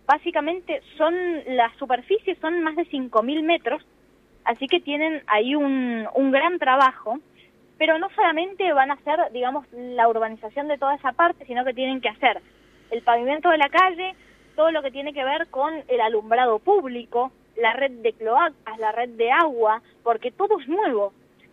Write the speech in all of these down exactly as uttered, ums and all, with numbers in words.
básicamente son, las superficies son más de cinco mil metros, así que tienen ahí un, un gran trabajo, pero no solamente van a hacer, digamos, la urbanización de toda esa parte, sino que tienen que hacer el pavimento de la calle, todo lo que tiene que ver con el alumbrado público, la red de cloacas, la red de agua, porque todo es nuevo.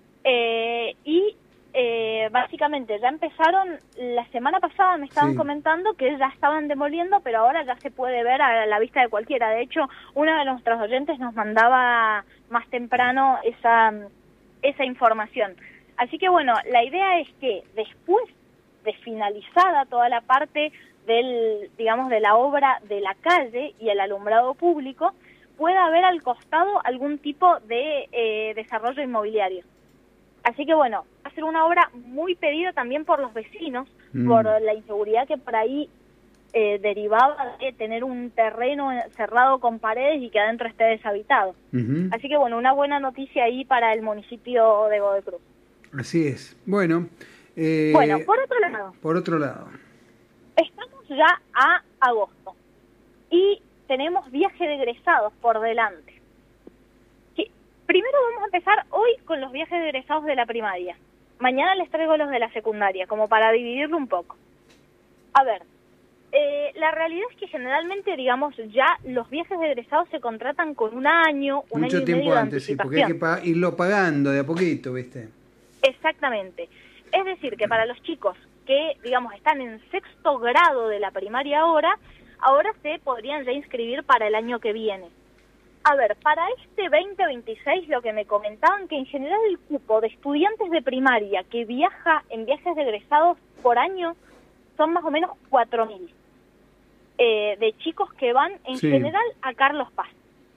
Eh, y eh, básicamente ya empezaron, la semana pasada me estaban Sí. comentando que ya estaban demoliendo, pero ahora ya se puede ver a la vista de cualquiera. De hecho, uno de nuestros oyentes nos mandaba más temprano esa, esa información. Así que bueno, la idea es que después de finalizada toda la parte del, digamos, de la obra de la calle y el alumbrado público, pueda haber al costado algún tipo de eh, desarrollo inmobiliario. Así que bueno, va a ser una obra muy pedida también por los vecinos, mm. por la inseguridad que por ahí eh, derivaba de tener un terreno cerrado con paredes y que adentro esté deshabitado. Uh-huh. Así que bueno, una buena noticia ahí para el municipio de Godoy Cruz. Así es. Bueno, eh, bueno, por otro lado. Por otro lado. Estamos ya a agosto y tenemos viaje de egresados por delante. Sí, primero vamos a empezar hoy con los viajes de egresados de la primaria. Mañana les traigo los de la secundaria, como para dividirlo un poco. A ver, eh, la realidad es que generalmente, digamos, ya los viajes de egresados se contratan con un año, un Mucho año y tiempo medio de antes, sí, porque hay que pa- irlo pagando de a poquito, ¿viste? Exactamente. Es decir, que para los chicos que, digamos, están en sexto grado de la primaria ahora, ahora se podrían ya inscribir para el año que viene. A ver, para este veinte veintiséis lo que me comentaban, que en general el cupo de estudiantes de primaria que viaja en viajes de egresados por año son más o menos cuatro mil. Eh, de chicos que van en sí. general a Carlos Paz.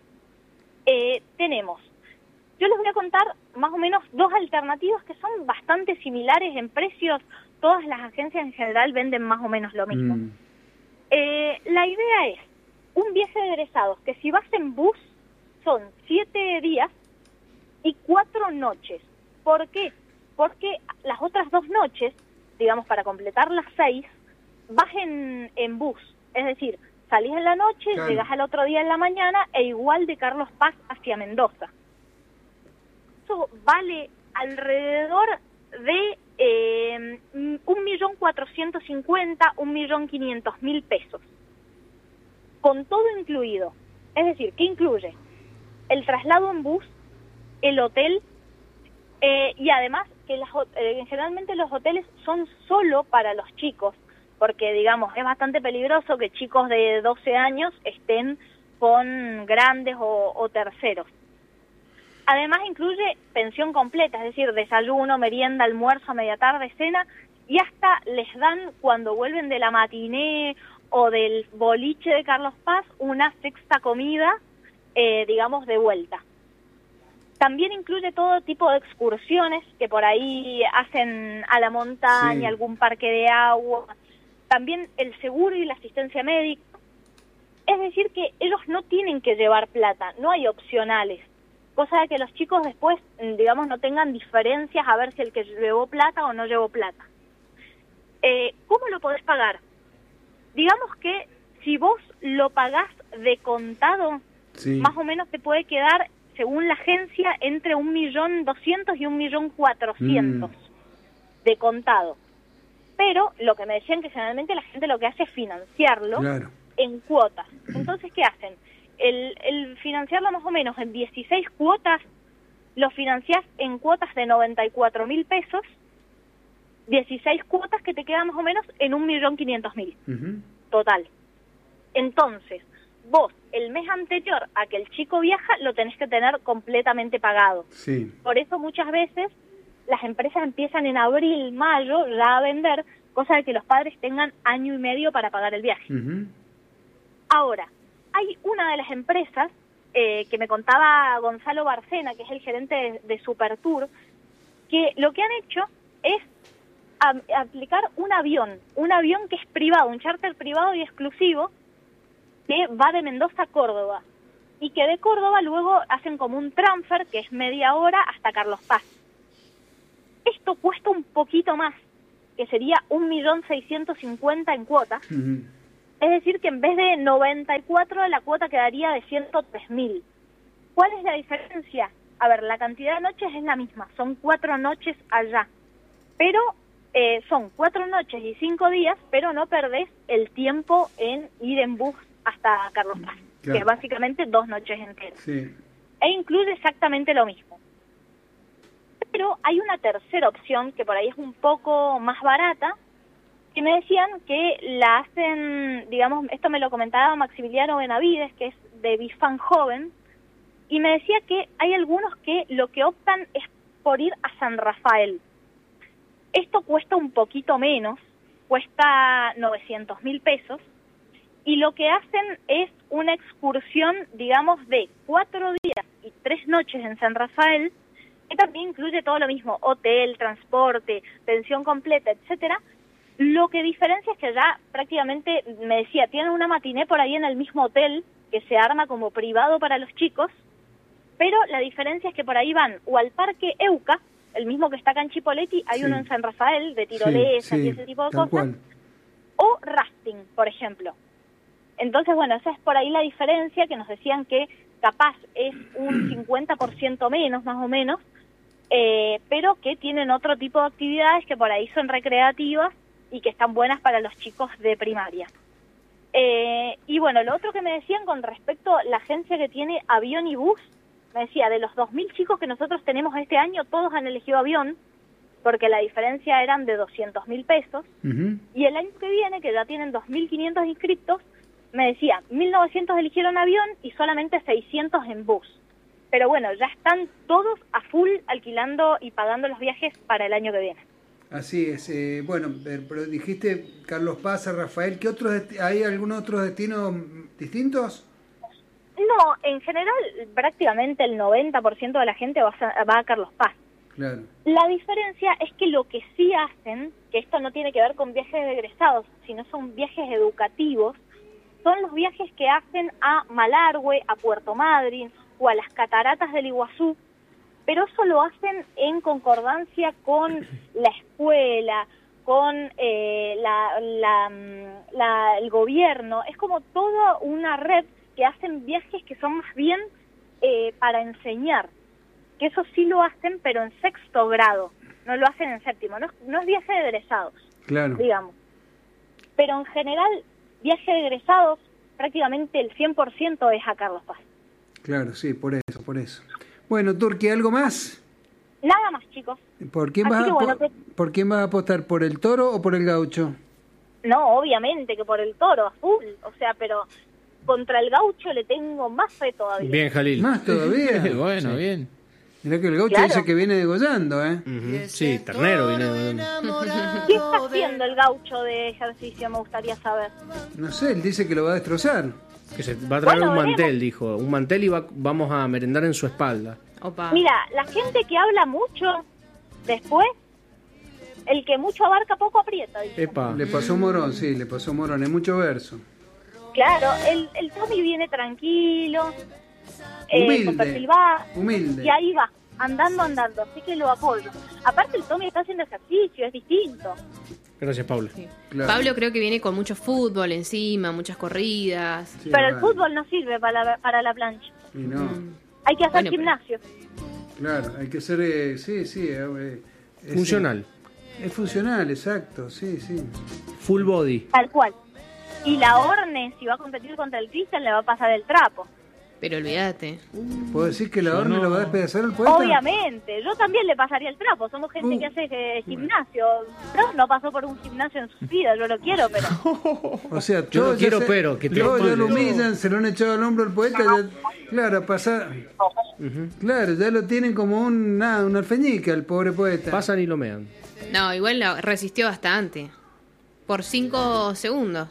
Eh, tenemos, yo les voy a contar más o menos dos alternativas que son bastante similares en precios. Todas las agencias en general venden más o menos lo mismo. Mm. Eh, la idea es un viaje de egresados que si vas en bus son siete días y cuatro noches. ¿Por qué? Porque las otras dos noches, digamos para completar las seis, vas en, en bus. Es decir, salís en la noche, claro. Llegás al otro día en la mañana e igual de Carlos Paz hacia Mendoza. Eso vale alrededor de eh, un millón cuatrocientos cincuenta, un millón quinientos mil pesos. Con todo incluido. Es decir, ¿qué incluye? El traslado en bus, el hotel, eh, y además que las, eh, generalmente los hoteles son solo para los chicos, porque digamos es bastante peligroso que chicos de doce años estén con grandes o, o terceros. Además incluye pensión completa, es decir, desayuno, merienda, almuerzo, media tarde, cena, y hasta les dan cuando vuelven de la matiné o del boliche de Carlos Paz una sexta comida, eh, digamos, de vuelta. También incluye todo tipo de excursiones que por ahí hacen a la montaña, sí. algún parque de agua, también el seguro y la asistencia médica. Es decir, que ellos no tienen que llevar plata, no hay opcionales, cosa de que los chicos después, digamos, no tengan diferencias a ver si el que llevó plata o no llevó plata. Eh, ¿Cómo lo podés pagar? Digamos que si vos lo pagás de contado, sí. más o menos te puede quedar, según la agencia, entre un millón doscientos y un millón cuatrocientos mm. de contado. Pero lo que me decían que generalmente la gente lo que hace es financiarlo claro. en cuotas. Entonces, ¿qué hacen? El, el financiarlo más o menos en dieciséis cuotas, lo financiás en cuotas de noventa y cuatro mil pesos, dieciséis cuotas que te quedan más o menos en un millón quinientos mil uh-huh. total. Entonces, vos el mes anterior a que el chico viaja lo tenés que tener completamente pagado. Sí. Por eso muchas veces las empresas empiezan en abril, mayo ya a vender, cosa de que los padres tengan año y medio para pagar el viaje. Uh-huh. Ahora, hay una de las empresas eh, que me contaba Gonzalo Barcena, que es el gerente de, de Supertour, que lo que han hecho es a, aplicar un avión, un avión que es privado, un charter privado y exclusivo, que va de Mendoza a Córdoba, y que de Córdoba luego hacen como un transfer, que es media hora hasta Carlos Paz. Esto cuesta un poquito más, que sería un millón seiscientos cincuenta en cuotas, uh-huh. Es decir, que en vez de noventa y cuatro, la cuota quedaría de ciento tres mil. ¿Cuál es la diferencia? A ver, la cantidad de noches es la misma, son cuatro noches allá. Pero eh, son cuatro noches y cinco días, pero no perdés el tiempo en ir en bus hasta Carlos Paz, claro, que es básicamente dos noches enteras. Sí. E incluye exactamente lo mismo. Pero hay una tercera opción, que por ahí es un poco más barata, que me decían que la hacen, digamos, esto me lo comentaba Maximiliano Benavides, que es de Bifan Joven, y me decía que hay algunos que lo que optan es por ir a San Rafael. Esto cuesta un poquito menos, cuesta novecientos mil pesos, y lo que hacen es una excursión, digamos, de cuatro días y tres noches en San Rafael, que también incluye todo lo mismo, hotel, transporte, pensión completa, etcétera. Lo que diferencia es que ya prácticamente, me decía, tienen una matiné por ahí en el mismo hotel, que se arma como privado para los chicos, pero la diferencia es que por ahí van o al Parque Euca, el mismo que está acá en Chipoleti, hay sí. uno en San Rafael, de tirolesa sí, sí, y ese tipo de cosas, cual. O rafting, por ejemplo. Entonces, bueno, esa es por ahí la diferencia, que nos decían que capaz es un cincuenta por ciento menos, más o menos, eh, pero que tienen otro tipo de actividades que por ahí son recreativas y que están buenas para los chicos de primaria. Eh, y bueno, lo otro que me decían con respecto a la agencia que tiene avión y bus, me decía, de los dos mil chicos que nosotros tenemos este año, todos han elegido avión, porque la diferencia eran de doscientos mil pesos, uh-huh. y el año que viene, que ya tienen dos mil quinientos inscriptos, me decía, mil novecientos eligieron avión y solamente seiscientos en bus. Pero bueno, ya están todos a full alquilando y pagando los viajes para el año que viene. Así es. Eh, bueno, pero dijiste Carlos Paz, Rafael, ¿qué otros desti- ¿hay algunos otros destinos distintos? No, en general prácticamente el noventa por ciento de la gente va a, va a Carlos Paz. Claro. La diferencia es que lo que sí hacen, que esto no tiene que ver con viajes de egresados, sino son viajes educativos, son los viajes que hacen a Malargüe, a Puerto Madryn o a las cataratas del Iguazú, pero eso lo hacen en concordancia con la escuela, con eh, la, la, la, el gobierno. Es como toda una red que hacen viajes que son más bien eh, para enseñar, que eso sí lo hacen, pero en sexto grado, no lo hacen en séptimo, no es, no es viaje de egresados, claro, digamos. Pero en general, viaje de egresados, prácticamente el cien por ciento es a Carlos Paz. Claro, sí, por eso, por eso. Bueno, Turqui, ¿algo más? Nada más, chicos. ¿Por quién, vas a, bueno, por, que... ¿Por quién vas a apostar? ¿Por el Toro o por el Gaucho? No, obviamente que por el Toro, a full. O sea, pero contra el Gaucho le tengo más fe todavía. Bien, Jalil. ¿Más todavía? Bueno, sí. Bien. Mirá que el Gaucho, claro, dice que viene degollando, ¿eh? Uh-huh. Sí, ternero viene degollando. ¿Qué está haciendo el Gaucho de ejercicio? Me gustaría saber. No sé, él dice que lo va a destrozar. Que se va a traer bueno, un veremos. mantel, dijo. Un mantel y va, vamos a merendar en su espalda. Opa. Mira, la gente que habla mucho, después, el que mucho abarca, poco aprieta, dice. Epa. Le pasó Morón, sí, le pasó Morón, es mucho verso. Claro, el, el Tommy viene tranquilo, humilde, eh, con perfil bajo, humilde. Y ahí va, andando, andando, así que lo apoyo. Aparte el Tommy está haciendo ejercicio, es distinto. Gracias, Pablo. Sí. Claro. Pablo creo que viene con mucho fútbol encima, muchas corridas. Sí, Pero vale. el fútbol no sirve para la, para la plancha. Y no. Mm. Hay que hacer Bueno, gimnasio. Claro, hay que ser, eh, sí, sí. Eh, es, Funcional. Es funcional, exacto, sí, sí. Full body. Tal cual. Y la Orne, si va a competir contra el Cristian, le va a pasar el trapo. Pero olvídate. ¿Puedo decir que la Yo Orne no. lo va a despedazar el poeta? Obviamente, yo también le pasaría el trapo. Somos gente Uh. que hace eh, gimnasio. No, no pasó por un gimnasio en su vida, yo lo quiero, pero... O sea, Yo todo lo quiero, se- pero que te todo ya responde. lo humillan, se lo han echado al hombro al poeta, ya, claro, pasar, Uh-huh. claro, ya lo tienen como un nada, un alfeñique al pobre poeta. Pasan y lo mean. No, igual lo resistió bastante. Por cinco segundos.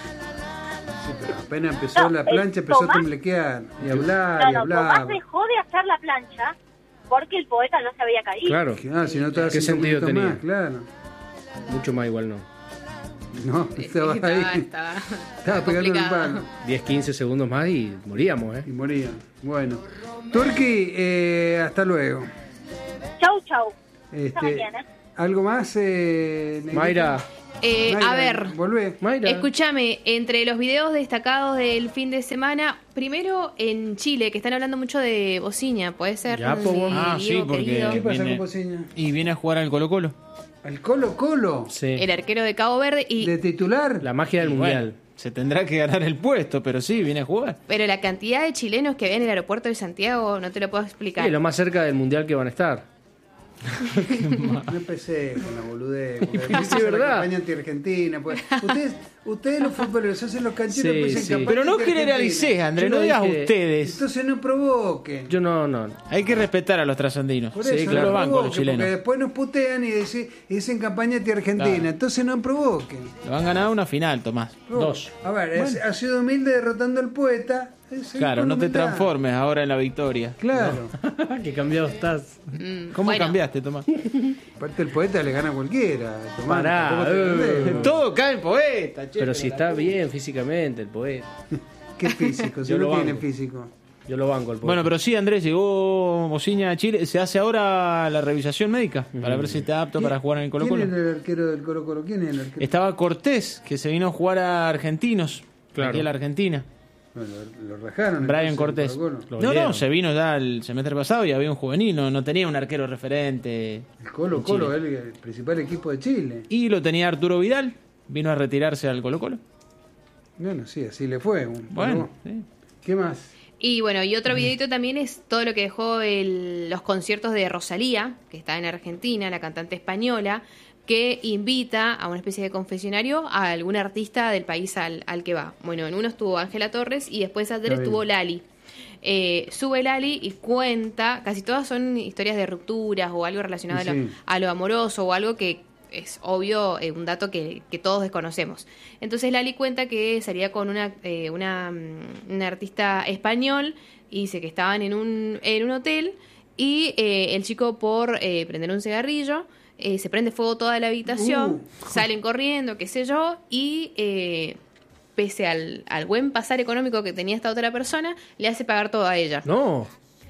Sí, pero apenas empezó No, la el plancha, empezó a Tomás- temblequear y hablar No, y no, hablar. Tomás dejó de hacer la plancha porque el poeta no se había caído. Claro. Ah, si no te ¿Qué sentido tenía? más, claro. Mucho más igual no. No, estaba estaba, ahí. estaba, Estaba pegando el complicado. palo diez, quince segundos más y moríamos, ¿eh? y moría. Bueno, Turqui, eh, hasta luego. Chau, chau. Hasta Este, mañana. ¿Algo más? Eh, Negrita? Mayra, Eh, Mayra, a ver, volvé. Mayra. escúchame, entre los videos destacados del fin de semana, primero en Chile, que están hablando mucho de Bociña, ¿puede ser? Ya, po, vos. Ah, sí, Diego, porque- querido. ¿Qué pasa Viene- con Bociña? Y viene a jugar al Colo Colo. ¿Al Colo Colo? Sí. El arquero de Cabo Verde y... ¿De titular? La magia del Y mundial. bueno, se tendrá que ganar el puesto, pero sí, viene a jugar. Pero la cantidad de chilenos que ven en el aeropuerto de Santiago, no te lo puedo explicar. Sí, lo más cerca del mundial que van a estar. No empecé con la boludez. porque Sí, después hizo la ¿verdad? campaña anti-argentina. Pues. Ustedes, ustedes los futboleros hacen los cancheros, Sí, pues, en sí. campaña Pero no anti-argentina. generalices, Andrés, Yo no no digas dije- ustedes. Entonces no provoquen. Yo no, no. no. Hay que respetar a los trasandinos. Por Sí, eso claro. no Los bancos, los provoquen, chilenos. porque después nos putean y dicen, y dicen campaña anti-argentina. Claro. Entonces no provoquen. Lo han ganado una final, Tomás. Dos. A ver, es- ha sido humilde derrotando al poeta. es- es Claro, con no te humildad. transformes ahora en la victoria. Claro. Qué cambiado estás. Mm, ¿Cómo bueno, cambiaste, Tomás? Aparte el poeta le gana a cualquiera. Tomás, Pará, tampoco te eh. entendés. Todo cae en poeta, che. Pero si está bien físicamente el poeta. ¿Qué físico? Si Yo no lo tiene banco. físico. Yo lo banco el poeta. Bueno, pero sí, Andrés, llegó Bociña a Chile. Se hace ahora la revisación médica para ver si está apto para jugar en el Colo ¿Quién Colo. es el arquero del Colo Colo? ¿Quién es el arquero? Estaba Cortés, que se vino a jugar a Argentinos. Claro. Aquí a la Argentina. Bueno, lo, lo rajaron. Brian entonces, Cortés. el Colo Lo No, no, vendieron. se vino ya el semestre pasado y había un juvenil, no, no tenía un arquero referente. El Colo en Colo, Chile. el, el principal equipo de Chile. Y lo tenía Arturo Vidal, vino a retirarse al Colo Colo. Bueno, sí, así le fue. un- Bueno, pero- sí. ¿Qué más? Y bueno, y otro videito también es todo lo que dejó el- los conciertos de Rosalía, que está en Argentina, la cantante española, que invita a una especie de confesionario a algún artista del país al, al que va. Bueno, en uno estuvo Ángela Torres y después atrás Está bien. estuvo Lali. Eh, sube Lali y cuenta, casi todas son historias de rupturas o algo relacionado a, lo, Sí. a lo amoroso o algo que es obvio, eh, un dato que, que todos desconocemos. Entonces Lali cuenta que salía con una, eh, una, mm, una artista español y dice que estaban en un, en un hotel y eh, el chico por eh, prender un cigarrillo eh, se prende fuego toda la habitación, Uh. salen corriendo, qué sé yo, y eh, pese al, al buen pasar económico que tenía esta otra persona, le hace pagar todo a ella. No.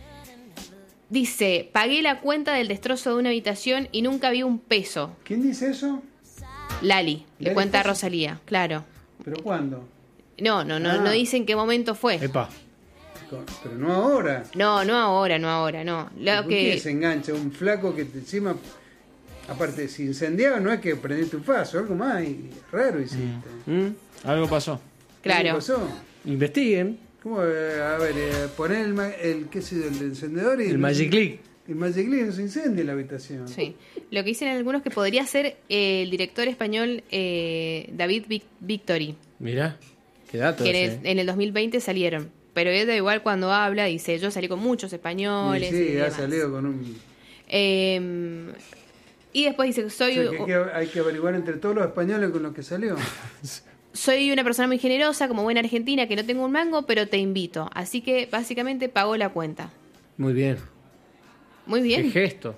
Dice, pagué la cuenta del destrozo de una habitación y nunca vi un peso. ¿Quién dice eso? Lali, le Lali cuenta a Fosse. Rosalía, claro. ¿Pero cuándo? No, no, no, Ah. no dice en qué momento fue. Epa. Co- Pero no ahora. No, no ahora, no ahora, no. Lo ¿Por qué que se engancha un flaco que te- encima, aparte, si incendiaba no es que prendiste un faso, algo más y raro hiciste. ¿Mm? Algo pasó. ¿Qué claro. pasó? Investiguen. ¿Cómo? eh, A ver, eh, poner el, ma- el, ¿qué sé yo, el encendedor y... El Magic Click. El Magic Click no se incendia la habitación. Sí. Lo que dicen algunos que podría ser eh, el director español eh, David Vic- Victory, Mirá. Qué dato que en ese, el, eh. en el dos mil veinte salieron. Pero él da igual cuando habla, dice, yo salí con muchos Y españoles. y sí, ha demás. salido con un... Eh, y después dice, O soy, sea, que, que hay que averiguar entre todos los españoles con los que salió. soy una persona muy generosa, como buena argentina, que no tengo un mango, pero te invito. Así que básicamente pagó la cuenta. Muy bien. Muy Qué bien. gesto.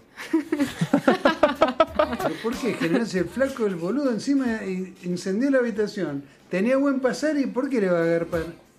¿Pero por qué? Generarse el flaco, el boludo encima y- incendió la habitación. Tenía buen pasar y ¿por qué le va a agarpar?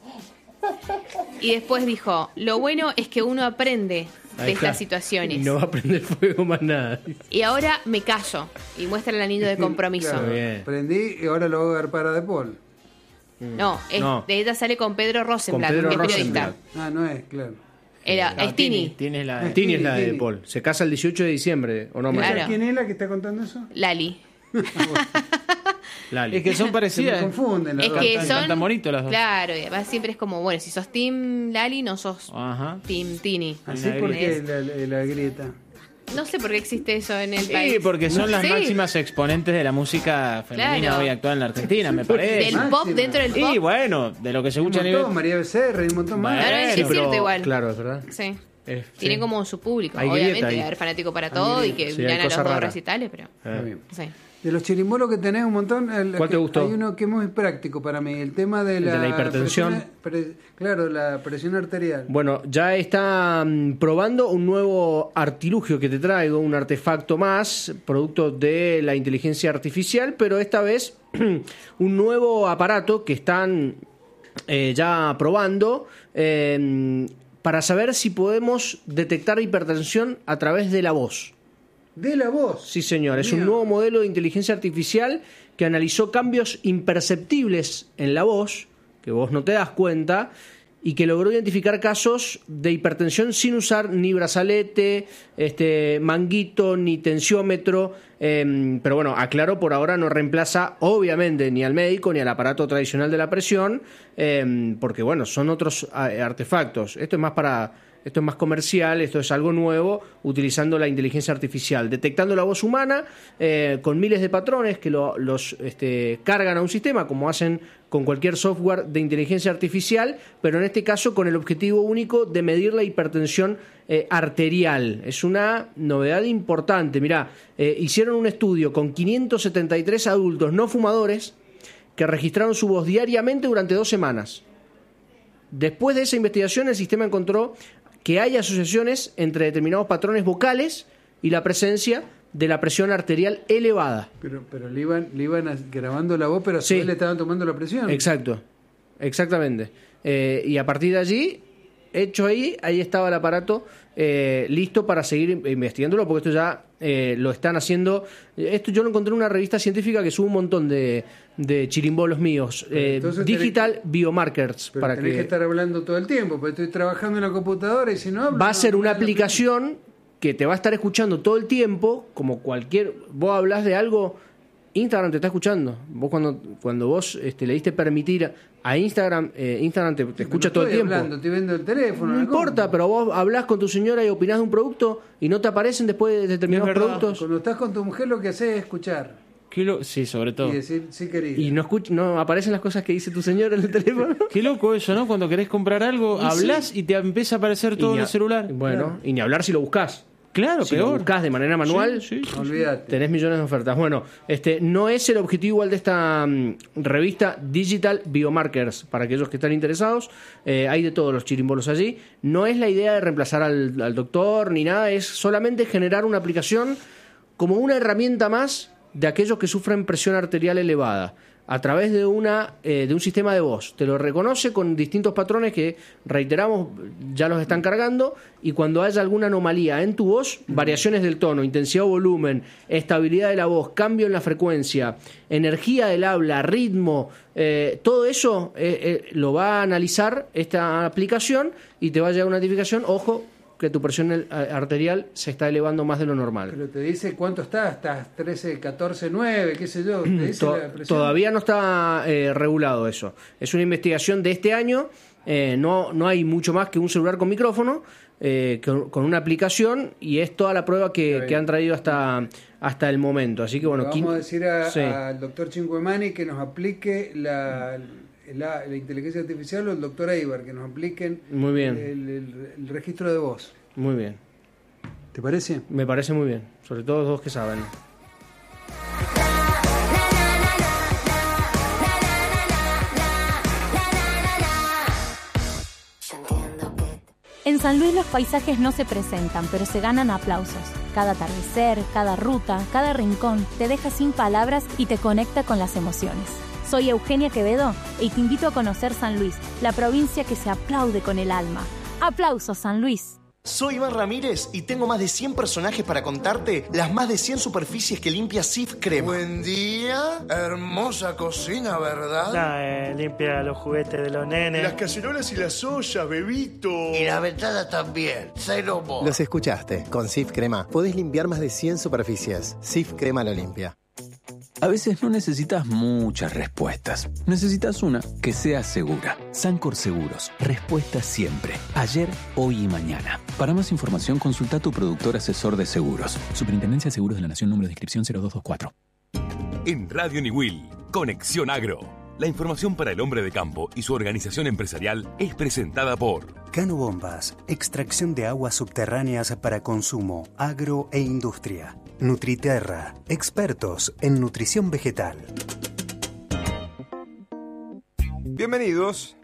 Y después dijo, lo bueno es que uno aprende Ahí de está. estas situaciones. Y no va a prender fuego más nada. Y ahora me callo. Y muestra el anillo de compromiso. Claro, Bien. prendí y ahora lo voy a agarpar a De Paul. No, es- No. de ella sale con Pedro Rosenblatt, Con Pedro que es periodista. Rosenblatt. Ah, no es, claro. Era, No, es Tini, Tienes la. Ah, Tini es la de Tini. De Paul. Se casa el dieciocho de diciembre, ¿o no? ¿Quién- Claro. ¿Quién es la que está contando eso? Lali. Lali. Es que son Se parecidas. me confunden las Es dos. que Cantan- son... cantan bonito las dos. Claro, y además siempre es como, bueno, si sos Team Lali, no sos Ajá. Team Tini. Así Una porque grieta. la, la, la grieta. No sé por qué existe eso en el país. Sí, porque son las Sí. máximas exponentes de la música femenina Claro. hoy actual en la Argentina, me parece. Del Máxima. pop, dentro del pop. Y bueno, de lo que se Un escucha a montón, nivel. María Becerra y un montón más. Bueno, Claro, es Sí, cierto pero- igual. Claro, es verdad. Sí. Es- Tiene sí. como su público. Hay Obviamente grieta ahí. debe haber fanático para todo y que Sí, hay ganan los cosas dos raras. recitales, pero... Está bien. Sí. De los chirimbolos que tenés un montón, el- ¿Cuál te que- gustó? hay uno que es muy práctico para mí, el tema de El la, de la hipertensión. presión- pre- claro, la presión arterial. Bueno, ya está mm, probando un nuevo artilugio que te traigo, un artefacto más, producto de la inteligencia artificial, pero esta vez un nuevo aparato que están eh, ya probando eh, para saber si podemos detectar hipertensión a través de la voz. De la voz. Sí, señor. Es Mira. un nuevo modelo de inteligencia artificial que analizó cambios imperceptibles en la voz, que vos no te das cuenta, y que logró identificar casos de hipertensión sin usar ni brazalete, este, manguito, ni tensiómetro. Eh, pero bueno, aclaro, por ahora no reemplaza obviamente ni al médico ni al aparato tradicional de la presión, eh, porque bueno, son otros eh, artefactos. Esto es más para... Esto es más comercial, esto es algo nuevo, utilizando la inteligencia artificial, detectando la voz humana eh, con miles de patrones que lo, los este, cargan a un sistema, como hacen con cualquier software de inteligencia artificial, pero en este caso con el objetivo único de medir la hipertensión eh, arterial. Es una novedad importante. Mirá, eh, hicieron un estudio con quinientos setenta y tres adultos no fumadores que registraron su voz diariamente durante dos semanas. Después de esa investigación, el sistema encontró que hay asociaciones entre determinados patrones vocales y la presencia de la presión arterial elevada. Pero, pero le iban, le iban a- grabando la voz, pero a su Sí. vez le estaban tomando la presión. Exacto, exactamente. Eh, y a partir de allí, hecho ahí, ahí estaba el aparato eh, listo para seguir investigándolo, porque esto ya eh, lo están haciendo. Esto yo lo encontré en una revista científica que sube un montón de, de chirimbolos míos. Eh, entonces tenés- Digital Biomarkers. Pero para tenés que... que estar hablando todo el tiempo, porque estoy trabajando en la computadora y si no... hablo, va a no- ser no una me da la aplicación que te va a estar escuchando todo el tiempo, como cualquier... Vos hablas de algo, Instagram te está escuchando. Vos cuando, cuando vos este, le diste permitir a Instagram, eh, Instagram te, te pena. escucha No todo el estoy tiempo. hablando, estoy viendo el teléfono. No la importa, compu. pero vos hablás con tu señora y opinás de un producto y no te aparecen después de determinados Es verdad. productos. Cuando estás con tu mujer lo que haces es escuchar Qué lo- Sí, sobre todo. y decir, sí querida. Y no, escuch no aparecen las cosas que dice tu señora en el teléfono. Qué loco eso, ¿no? Cuando querés comprar algo, Y hablas sí. y te empieza a aparecer todo Y en ni el a- celular. Bueno, Claro. y ni hablar si lo buscás. Claro, Si lo peor. buscás de manera manual, Sí, sí, sí. Olvídate. tenés millones de ofertas. Bueno, este no es el objetivo igual de esta mm, revista Digital Biomarkers, para aquellos que están interesados. Eh, hay de todos los chirimbolos allí. No es la idea de reemplazar al, al doctor ni nada, es solamente generar una aplicación como una herramienta más de aquellos que sufren presión arterial elevada, a través de una eh, de un sistema de voz. Te lo reconoce con distintos patrones que, reiteramos, ya los están cargando, y cuando haya alguna anomalía en tu voz, variaciones del tono, intensidad o volumen, estabilidad de la voz, cambio en la frecuencia, energía del habla, ritmo, eh, todo eso eh, eh, lo va a analizar esta aplicación y te va a llegar una notificación, ojo, que tu presión el- arterial se está elevando más de lo normal. Pero te dice cuánto estás, estás trece, catorce, nueve, qué sé yo. Te dice To- la presión. Todavía no está eh, regulado eso. Es una investigación de este año. eh, no, no hay mucho más que un celular con micrófono, eh, con, con una aplicación, y es toda la prueba que, Está bien. que han traído hasta, hasta el momento. Así que bueno, Le vamos quin- a decir a- sí. al doctor Cinquemani que nos aplique la, la, la inteligencia artificial, o el doctor Eibar que nos apliquen Muy bien. El, el- el registro de voz. Muy bien. ¿Te parece? Me parece muy bien. Sobre todo los dos que saben. En San Luis los paisajes no se presentan, pero se ganan aplausos. Cada atardecer, cada ruta, cada rincón te deja sin palabras y te conecta con las emociones. Soy Eugenia Quevedo y te invito a conocer San Luis, la provincia que se aplaude con el alma. ¡Aplausos, San Luis! Soy Iván Ramírez y tengo más de cien personajes para contarte las más de cien superficies que limpia Sif Crema. Buen día, hermosa cocina, ¿verdad? No, eh, limpia los juguetes de los nenes. Las cacerolas y las ollas, bebito. Y la ventana también, cero mo. Los escuchaste. Con Sif Crema podés limpiar más de cien superficies. Sif Crema lo limpia. A veces no necesitas muchas respuestas. Necesitas una que sea segura. Sancor Seguros. Respuesta siempre. Ayer, hoy y mañana. Para más información, consulta a tu productor asesor de seguros. Superintendencia de Seguros de la Nación, número de inscripción cero dos dos cuatro. En Radio Niwil, Conexión Agro. La información para el hombre de campo y su organización empresarial es presentada por Cano Bombas, extracción de aguas subterráneas para consumo, agro e industria. Nutriterra, expertos en nutrición vegetal. Bienvenidos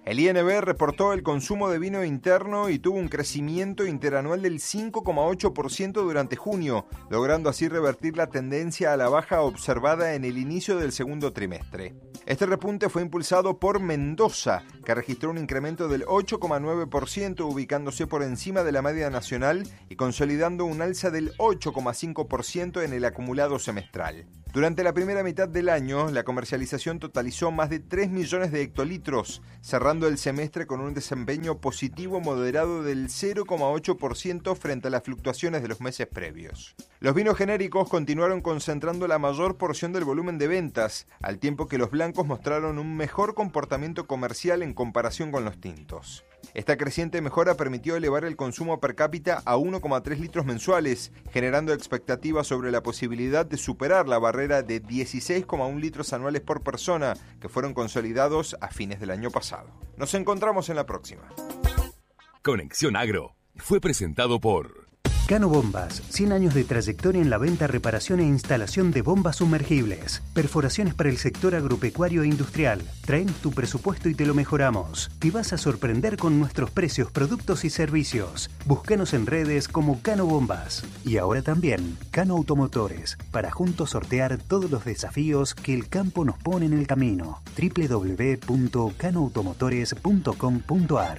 El I N B reportó el consumo de vino interno y tuvo un crecimiento interanual del cinco coma ocho por ciento durante junio, logrando así revertir la tendencia a la baja observada en el inicio del segundo trimestre. Este repunte fue impulsado por Mendoza, que registró un incremento del ocho coma nueve por ciento, ubicándose por encima de la media nacional y consolidando un alza del ocho coma cinco por ciento en el acumulado semestral. Durante la primera mitad del año, la comercialización totalizó más de tres millones de hectolitros, cerrando el semestre con un desempeño positivo moderado del cero coma ocho por ciento frente a las fluctuaciones de los meses previos. Los vinos genéricos continuaron concentrando la mayor porción del volumen de ventas, al tiempo que los blancos mostraron un mejor comportamiento comercial en comparación con los tintos. Esta creciente mejora permitió elevar el consumo per cápita a uno coma tres litros mensuales, generando expectativas sobre la posibilidad de superar la barrera de dieciséis coma uno litros anuales por persona, que fueron consolidados a fines del año pasado. Nos encontramos en la próxima. Conexión Agro fue presentado por Cano Bombas, cien años de trayectoria en la venta, reparación e instalación de bombas sumergibles. Perforaciones para el sector agropecuario e industrial. Traen tu presupuesto y te lo mejoramos. Te vas a sorprender con nuestros precios, productos y servicios. Búscanos en redes como Cano Bombas. Y ahora también Cano Automotores, para juntos sortear todos los desafíos que el campo nos pone en el camino. doble u doble u doble u punto cano automotores punto com punto a r.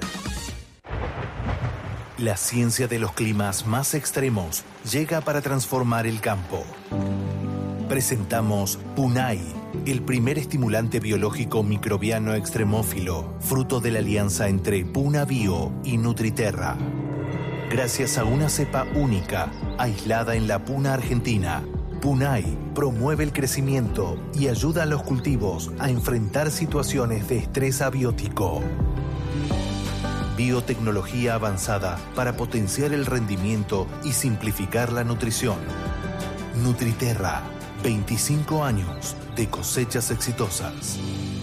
La ciencia de los climas más extremos llega para transformar el campo. Presentamos Punai, el primer estimulante biológico microbiano extremófilo, fruto de la alianza entre Puna Bio y Nutriterra. Gracias a una cepa única, aislada en la Puna Argentina, Punai promueve el crecimiento y ayuda a los cultivos a enfrentar situaciones de estrés abiótico. Biotecnología avanzada para potenciar el rendimiento y simplificar la nutrición. Nutriterra, veinticinco años de cosechas exitosas.